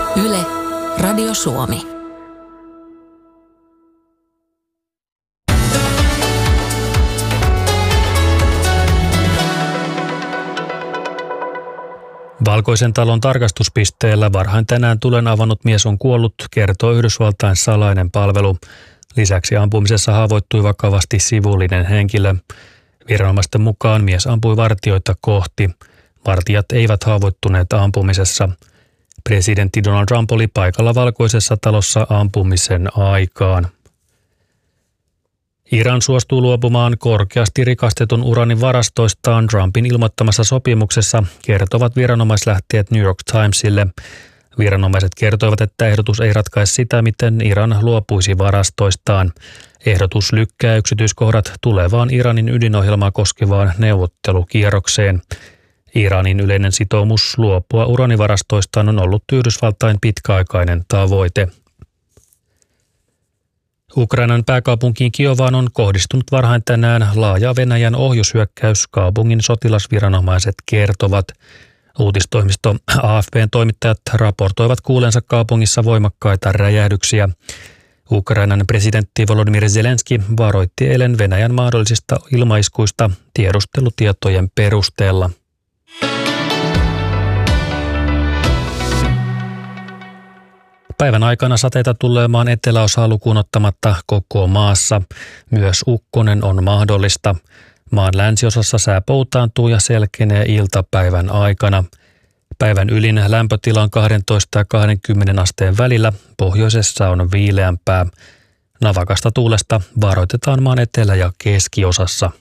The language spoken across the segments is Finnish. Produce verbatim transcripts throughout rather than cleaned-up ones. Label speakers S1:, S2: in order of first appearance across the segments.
S1: Yle, Radio Suomi.
S2: Valkoisen talon tarkastuspisteellä varhain tänään tulen avannut mies on kuollut, kertoo Yhdysvaltain salainen palvelu. Lisäksi ampumisessa haavoittui vakavasti sivullinen henkilö. Viranomaisten mukaan mies ampui vartijoita kohti. Vartijat eivät haavoittuneet ampumisessa. Presidentti Donald Trump oli paikalla Valkoisessa talossa ampumisen aikaan. Iran suostuu luopumaan korkeasti rikastetun uranin varastoistaan Trumpin ilmoittamassa sopimuksessa, kertovat viranomaislähteet New York Timesille. Viranomaiset kertoivat, että ehdotus ei ratkaisi sitä, miten Iran luopuisi varastoistaan. Ehdotus lykkää yksityiskohdat tulevaan Iranin ydinohjelmaa koskevaan neuvottelukierrokseen. Iranin yleinen sitoumus luopua uranivarastoistaan on ollut Yhdysvaltain pitkäaikainen tavoite. Ukrainan pääkaupunkiin Kiovaan on kohdistunut varhain tänään laaja Venäjän ohjushyökkäys, kaupungin sotilasviranomaiset kertovat. Uutistoimisto A F P:n toimittajat raportoivat kuulensa kaupungissa voimakkaita räjähdyksiä. Ukrainan presidentti Volodymyr Zelenski varoitti eilen Venäjän mahdollisista ilmaiskuista tiedustelutietojen perusteella. Päivän aikana sateita tulee maan eteläosaa lukuun ottamatta koko maassa. Myös ukkonen on mahdollista. Maan länsiosassa sää poutaantuu ja selkenee iltapäivän aikana. Päivän ylin lämpötila on kaksitoista ja kaksikymmentä asteen välillä. Pohjoisessa on viileämpää. Navakasta tuulesta varoitetaan maan etelä- ja keskiosassa.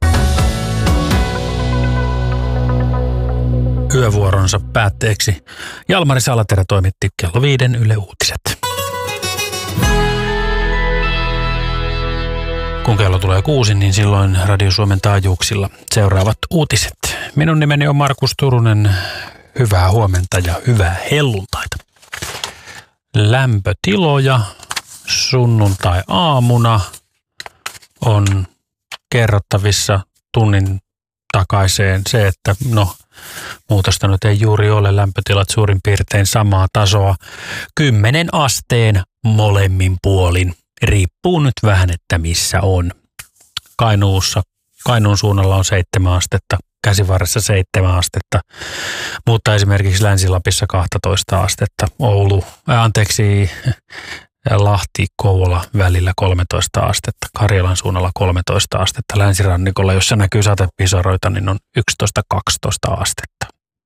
S3: Yövuoronsa päätteeksi Jalmari Salaterä toimitti kello viiden Yle Uutiset. Kun kello tulee kuusi, niin silloin Radio Suomen taajuuksilla seuraavat uutiset. Minun nimeni on Markus Turunen. Hyvää huomenta ja hyvää helluntaita. Lämpötiloja sunnuntai-aamuna on kerrottavissa tunnin takaiseen se, että no muutosta nyt ei juuri ole, lämpötilat suurin piirtein samaa tasoa. Kymmenen asteen molemmin puolin. Riippuu nyt vähän, että missä on. Kainuussa, Kainuun suunnalla on seitsemän astetta, Käsivarressa seitsemän astetta, mutta esimerkiksi Länsi-Lapissa kaksitoista astetta. Oulu, äh, anteeksi, Lahti, Kouvola välillä kolmetoista astetta, Karjalan suunnalla kolmetoista astetta, länsirannikolla, jossa näkyy satepisaroita, niin on yksitoista kaksitoista astetta.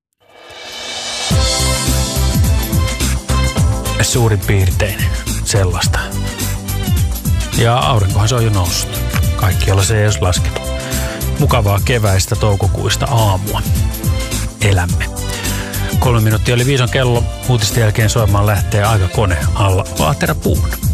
S3: Suurin piirtein sellaista. Ja aurinkohan se on jo noussut. Kaikkialla se ei edes laskenut. Mukavaa keväistä toukokuista aamua elämme. Kolme minuuttia oli viison kello. Uutisten jälkeen soimaan lähtee aikakone alla Vaaterapuun.